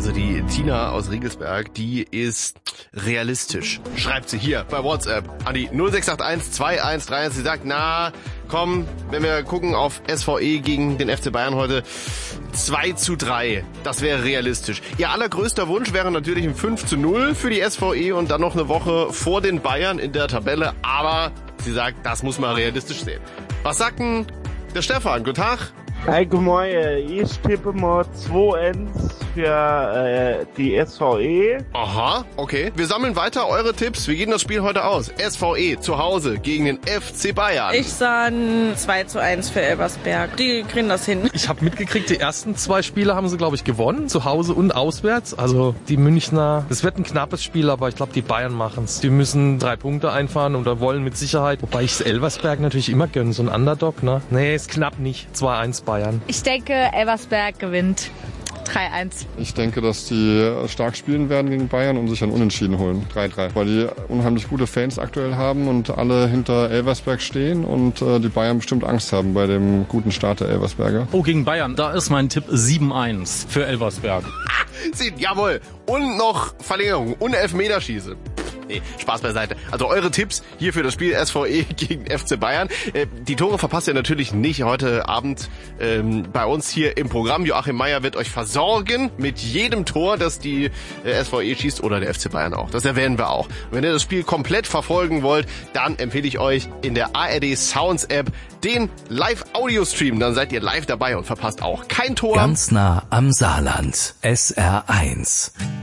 Also die Tina aus Riegelsberg, die ist realistisch. Schreibt sie hier bei WhatsApp an die 0681 2131. Sie sagt, na, komm, wenn wir gucken auf SVE gegen den FC Bayern heute, 2:3. Das wäre realistisch. Ihr allergrößter Wunsch wäre natürlich ein 5:0 für die SVE und dann noch eine Woche vor den Bayern in der Tabelle. Aber sie sagt, das muss man realistisch sehen. Was sagt denn der Stefan? Guten Tag. Hi, guten Morgen. Ich tippe mal 2-1 für die SVE. Aha, okay. Wir sammeln weiter eure Tipps. Wie geht denn das Spiel heute aus? SVE zu Hause gegen den FC Bayern. Ich sage 2:1 für Elversberg. Die kriegen das hin. Ich habe mitgekriegt, die ersten 2 Spiele haben sie, glaube ich, gewonnen. Zu Hause und auswärts. Also die Münchner, es wird ein knappes Spiel, aber ich glaube, die Bayern machen's. Die müssen 3 Punkte einfahren oder wollen mit Sicherheit. Wobei ich Elversberg natürlich immer gönne. So ein Underdog, ne? Nee, ist knapp nicht. 2:1 Bayern. Ich denke, Elversberg gewinnt 3:1. Ich denke, dass die stark spielen werden gegen Bayern und sich ein Unentschieden holen. 3:3. Weil die unheimlich gute Fans aktuell haben und alle hinter Elversberg stehen und die Bayern bestimmt Angst haben bei dem guten Start der Elversberger. Oh, gegen Bayern. Da ist mein Tipp 7:1 für Elversberg. Jawohl. Und noch Verlängerung und Elfmeterschieße. Nee, Spaß beiseite. Also eure Tipps hier für das Spiel SVE gegen FC Bayern. Die Tore verpasst ihr natürlich nicht heute Abend bei uns hier im Programm. Joachim Meyer wird euch versorgen mit jedem Tor, das die SVE schießt oder der FC Bayern auch. Das erwähnen wir auch. Wenn ihr das Spiel komplett verfolgen wollt, dann empfehle ich euch in der ARD Sounds App den Live-Audio-Stream. Dann seid ihr live dabei und verpasst auch kein Tor. Ganz nah am Saarland. SR1.